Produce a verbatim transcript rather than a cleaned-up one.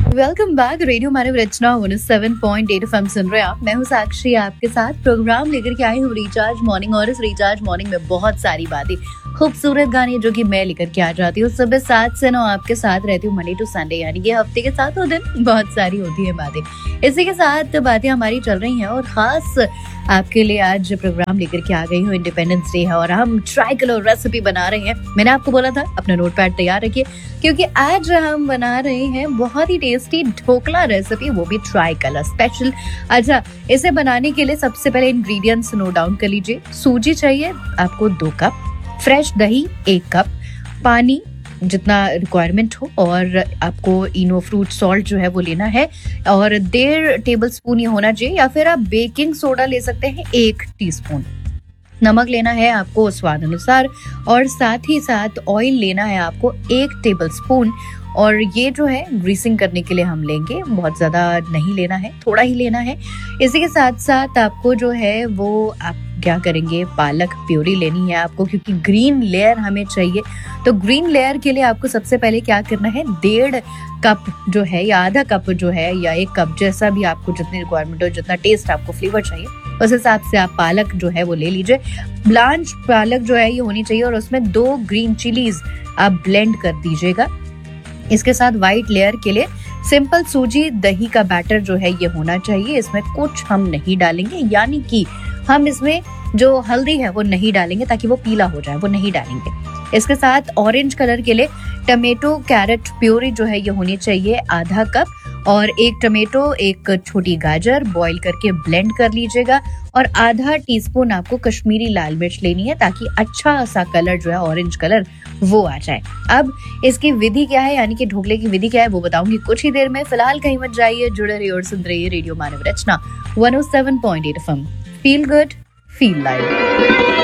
Welcome back. Radio मानव रचना one seven point eight FM सुन रहे हैं आप। मैं हूँ साक्षी, आपके साथ प्रोग्राम लेकर के आई हूँ रिचार्ज मॉर्निंग। और इस रिचार्ज मॉर्निंग में बहुत सारी बातें, खूबसूरत गाने जो कि मैं लेकर के आ जाती हूँ। सुबह सात से नौ आपके साथ रहती हूँ, मंडे टू संडे, यानी कि हफ्ते के सातों दिन बहुत सारी होती है बातें। इसी के साथ बातें हमारी चल रही हैं और खास आपके लिए आज प्रोग्राम लेकर के आ गई हूँ। इंडिपेंडेंस डे है और हम ट्राई कलर रेसिपी बना रहे हैं। मैंने आपको बोला था अपना नोट पैड तैयार रखिए, क्योंकि आज हम बना रहे हैं बहुत ही टेस्टी ढोकला रेसिपी, वो भी ट्राई कलर स्पेशल। अच्छा, इसे बनाने के लिए सबसे पहले इंग्रेडिएंट्स नोट डाउन कर लीजिए। सूजी चाहिए आपको दो कप, फ्रेश दही एक कप, पानी जितना रिक्वायरमेंट हो, और आपको इनो फ्रूट सॉल्ट जो है वो लेना है और डेढ़ टेबल स्पून ये होना चाहिए, या फिर आप बेकिंग सोडा ले सकते हैं एक टीस्पून। नमक लेना है आपको स्वाद अनुसार, और साथ ही साथ ऑयल लेना है आपको एक टेबल स्पून। और ये जो है ग्रीसिंग करने के लिए हम लेंगे, बहुत ज्यादा नहीं लेना है, थोड़ा ही लेना है। इसी के साथ साथ आपको जो है वो आप क्या करेंगे, पालक प्यूरी लेनी है आपको, क्योंकि ग्रीन लेयर हमें चाहिए। तो ग्रीन लेयर के लिए आपको सबसे पहले क्या करना है, डेढ़ कप जो है या आधा कप जो है या एक कप, जैसा भी आपको जितनी रिक्वायरमेंट हो, जितना टेस्ट आपको फ्लेवर चाहिए उस हिसाब से आप पालक जो है वो ले लीजिए। ब्लांच पालक जो है ये होनी चाहिए, और उसमें दो ग्रीन चिलीज आप ब्लेंड कर दीजिएगा। इसके साथ व्हाइट लेयर के लिए सिंपल सूजी दही का बैटर जो है ये होना चाहिए। इसमें कुछ हम नहीं डालेंगे, यानी कि हम इसमें जो हल्दी है वो नहीं डालेंगे ताकि वो पीला हो जाए, वो नहीं डालेंगे। इसके साथ ऑरेंज कलर के लिए टमेटो कैरेट प्यूरी जो है ये होनी चाहिए आधा कप, और एक टमेटो एक छोटी गाजर बॉईल करके ब्लेंड कर लीजिएगा। और आधा टीस्पून आपको कश्मीरी लाल मिर्च लेनी है ताकि अच्छा सा कलर जो है ऑरेंज कलर वो आ जाए। अब इसकी विधि क्या है, यानी कि ढोकले की विधि क्या है, वो बताऊंगी कुछ ही देर में। फिलहाल कहीं मत जाइए, जुड़े रहिए और सुन रहिए रेडियो मानव रचना one O seven point eight FM. Feel good, feel live.